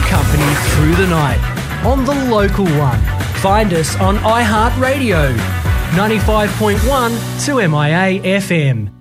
company through the night on the local one. Find us on iHeartRadio, 95.1 2MIA FM.